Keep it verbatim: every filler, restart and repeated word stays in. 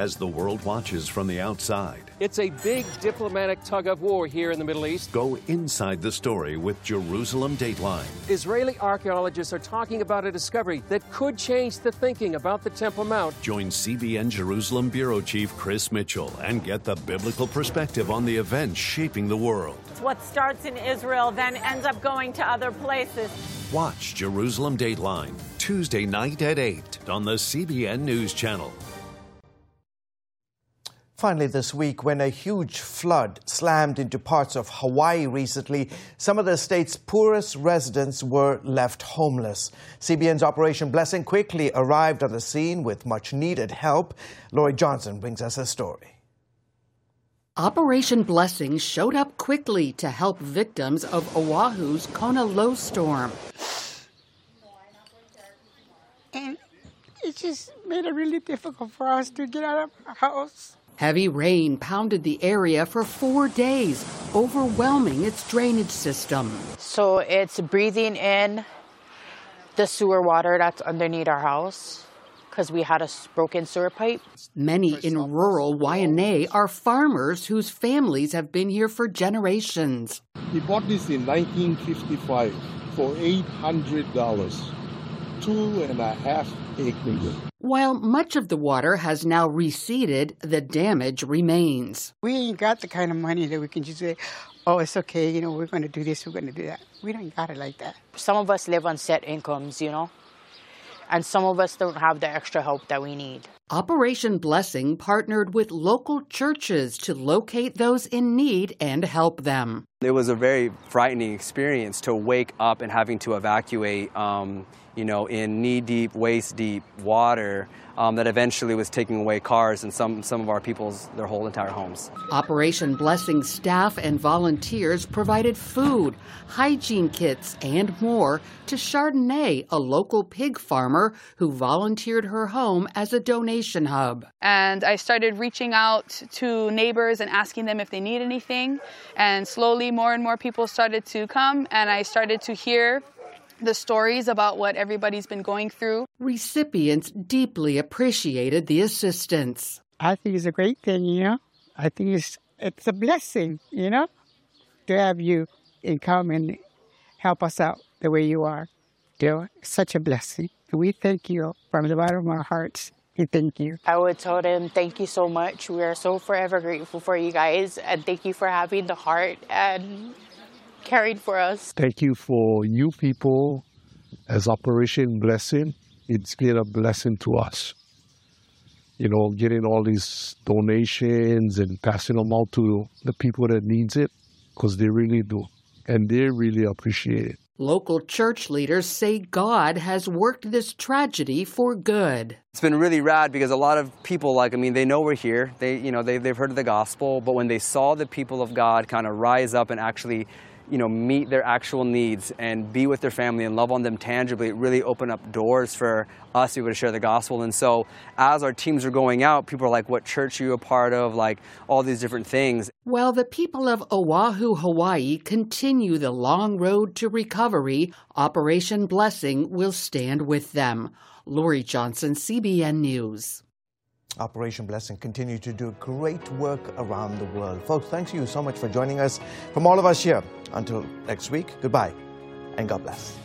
as the world watches from the outside. It's a big diplomatic tug-of-war here in the Middle East. Go inside the story with Jerusalem Dateline. Israeli archaeologists are talking about a discovery that could change the thinking about the Temple Mount. Join C B N Jerusalem Bureau Chief Chris Mitchell and get the biblical perspective on the events shaping the world. What starts in Israel then ends up going to other places. Watch Jerusalem Dateline Tuesday night at eight on the C B N News Channel. Finally this week, when a huge flood slammed into parts of Hawaii recently, some of the state's poorest residents were left homeless. C B N's Operation Blessing quickly arrived on the scene with much-needed help. Lori Johnson brings us a story. Operation Blessing showed up quickly to help victims of Oahu's Kona low storm. And it just made it really difficult for us to get out of our house. Heavy rain pounded the area for four days, overwhelming its drainage system. So it's breathing in the sewer water that's underneath our house because we had a broken sewer pipe. Many in rural Waianae are farmers whose families have been here for generations. We bought this in nineteen fifty-five for eight hundred dollars, two and a half acres. While much of the water has now receded, the damage remains. We ain't got the kind of money that we can just say, oh, it's okay, you know, we're going to do this, we're going to do that. We don't got it like that. Some of us live on set incomes, you know, and some of us don't have the extra help that we need. Operation Blessing partnered with local churches to locate those in need and help them. It was a very frightening experience to wake up and having to evacuate, um, you know, in knee-deep, waist-deep water um, that eventually was taking away cars and some, some of our people's, their whole entire homes. Operation Blessing staff and volunteers provided food, hygiene kits, and more to Chardonnay, a local pig farmer who volunteered her home as a donation hub. And I started reaching out to neighbors and asking them if they need anything. And slowly more and more people started to come, and I started to hear the stories about what everybody's been going through. Recipients deeply appreciated the assistance. I think it's a great thing, you know. I think it's it's a blessing, you know, to have you and come and help us out the way you are. You know, it's such a blessing. We thank you from the bottom of our hearts. We thank you. I would tell them, thank you so much. We are so forever grateful for you guys, and thank you for having the heart and caring for us. Thank you for you people as Operation Blessing. It's been a blessing to us. You know, getting all these donations and passing them out to the people that needs it, because they really do. And they really appreciate it. Local church leaders say God has worked this tragedy for good. It's been really rad because a lot of people, like, I mean, they know we're here. They, you know, they, they've heard of the gospel, but when they saw the people of God kind of rise up and actually, you know, meet their actual needs and be with their family and love on them tangibly, it really opened up doors for us to be able to share the gospel. And so as our teams are going out, people are like, what church are you a part of? Like all these different things. While the people of Oahu, Hawaii continue the long road to recovery, Operation Blessing will stand with them. Lori Johnson, C B N News. Operation Blessing continue to do great work around the world. Folks, thanks to you so much for joining us. From all of us here, until next week, goodbye and God bless.